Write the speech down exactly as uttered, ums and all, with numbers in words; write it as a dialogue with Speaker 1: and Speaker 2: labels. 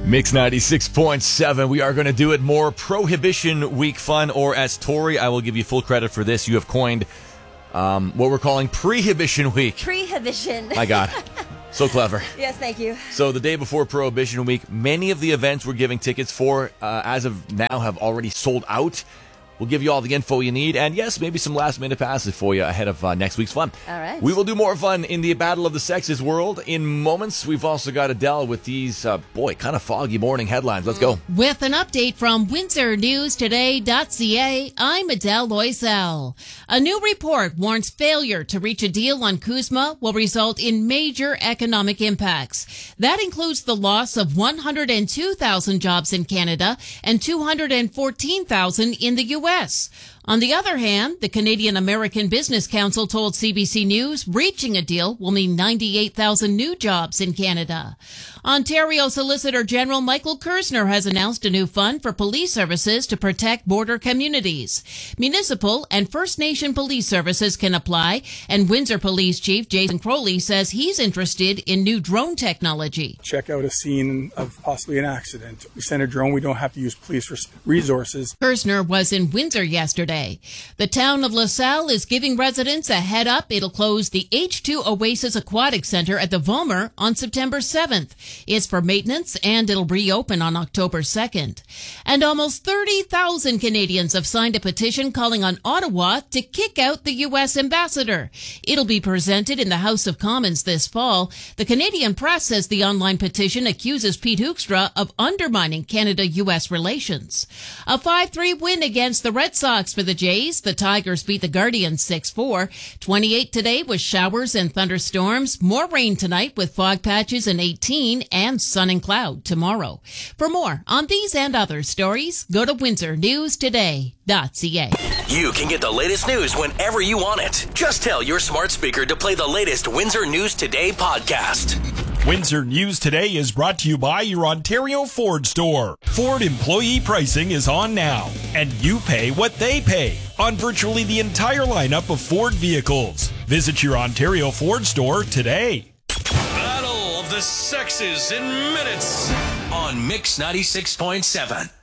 Speaker 1: Mix ninety-six point seven. We are going to do it more Prohibition Week fun, or as Tori, I will give you full credit for this. You have coined um, what we're calling Prehibition Week.
Speaker 2: Prehibition.
Speaker 1: My God. So clever.
Speaker 2: Yes, thank you.
Speaker 1: So the day before Prohibition Week, many of the events we're giving tickets for, uh, as of now, have already sold out. We'll give you all the info you need, and yes, maybe some last-minute passes for you ahead of uh, next week's fun.
Speaker 2: All right.
Speaker 1: We will do more fun in the Battle of the Sexes world in moments. We've also got Adele with these, uh, boy, kind of foggy morning headlines. Let's go.
Speaker 3: With an update from Windsor News Today dot C A, I'm Adele Loisel. A new report warns failure to reach a deal on CUSMA will result in major economic impacts. That includes the loss of one hundred two thousand jobs in Canada and two hundred fourteen thousand in the U S. On the other hand, the Canadian American Business Council told C B C News reaching a deal will mean ninety-eight thousand new jobs in Canada. Ontario Solicitor General Michael Kersner has announced a new fund for police services to protect border communities. Municipal and First Nation police services can apply, and Windsor Police Chief Jason Crowley says he's interested in new drone technology.
Speaker 4: Check out a scene of possibly an accident. We send a drone. We don't have to use police resources.
Speaker 3: Kersner was in Windsor yesterday. The town of LaSalle is giving residents a head up. It'll close the H two Oasis Aquatic Center at the Vollmer on September seventh. It's for maintenance, and it'll reopen on October second. And almost thirty thousand Canadians have signed a petition calling on Ottawa to kick out the U S ambassador. It'll be presented in the House of Commons this fall. The Canadian Press says the online petition accuses Pete Hoekstra of undermining Canada-U S relations. A five three win against the Red Sox for the Jays. The Tigers beat the Guardians six four. twenty-eight today with showers and thunderstorms. More rain tonight with fog patches and eighteen, and sun and cloud tomorrow. For more on these and other stories, go to Windsor News Today dot C A.
Speaker 5: You can get the latest news whenever you want it. Just tell your smart speaker to play the latest Windsor News Today podcast.
Speaker 6: Windsor News Today is brought to you by your Ontario Ford store. Ford employee pricing is on now, and you pay what they pay on virtually the entire lineup of Ford vehicles. Visit your Ontario Ford store today.
Speaker 5: Battle of the Sexes in minutes on Mix ninety-six point seven.